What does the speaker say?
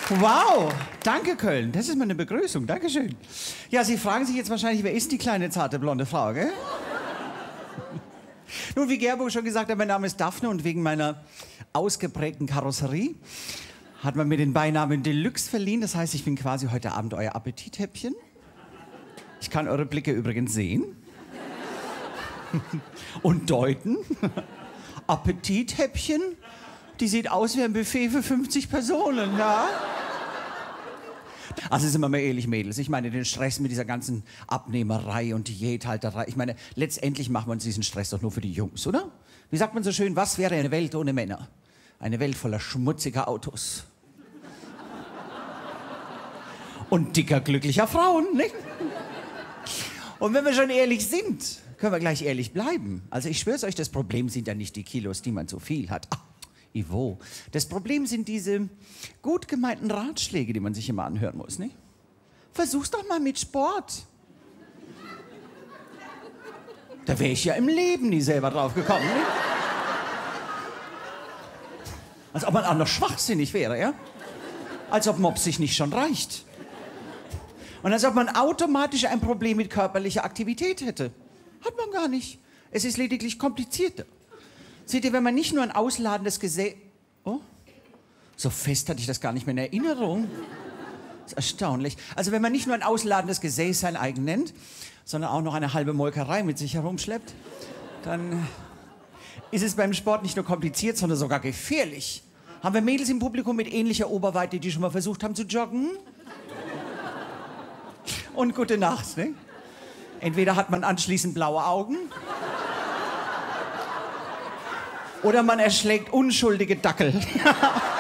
Wow, danke Köln. Das ist mal eine Begrüßung. Dankeschön. Ja, Sie fragen sich jetzt wahrscheinlich, wer ist die kleine, zarte, blonde Frau, gell? Nun, wie Gerburg schon gesagt hat, mein Name ist Daphne und wegen meiner ausgeprägten Karosserie hat man mir den Beinamen Deluxe verliehen. Das heißt, ich bin quasi heute Abend euer Appetithäppchen. Ich kann eure Blicke übrigens sehen und deuten. Appetithäppchen, die sieht aus wie ein Buffet für 50 Personen, ja? Also sind wir mal ehrlich, Mädels, ich meine den Stress mit dieser ganzen Abnehmerei und Diäthalterei, ich meine, letztendlich machen wir uns diesen Stress doch nur für die Jungs, oder? Wie sagt man so schön, was wäre eine Welt ohne Männer? Eine Welt voller schmutziger Autos. Und dicker, glücklicher Frauen, nicht? Und wenn wir schon ehrlich sind, können wir gleich ehrlich bleiben. Also ich schwör's euch, das Problem sind ja nicht die Kilos, die man zu viel hat. Ach, Ivo. Das Problem sind diese gut gemeinten Ratschläge, die man sich immer anhören muss, nicht? Versuch's doch mal mit Sport. Da wäre ich ja im Leben nie selber drauf gekommen, nicht? Als ob man auch noch schwachsinnig wäre, ja? Als ob Mops sich nicht schon reicht. Und als ob man automatisch ein Problem mit körperlicher Aktivität hätte. Hat man gar nicht. Es ist lediglich komplizierter. Seht ihr, wenn man nicht nur ein ausladendes Gesäß... Oh, so fest hatte ich das gar nicht mehr in Erinnerung. Das ist erstaunlich. Also wenn man nicht nur ein ausladendes Gesäß sein eigen nennt, sondern auch noch eine halbe Molkerei mit sich herumschleppt, dann ist es beim Sport nicht nur kompliziert, sondern sogar gefährlich. Haben wir Mädels im Publikum mit ähnlicher Oberweite, die schon mal versucht haben zu joggen? Und gute Nacht, ne? Entweder hat man anschließend blaue Augen oder man erschlägt unschuldige Dackel.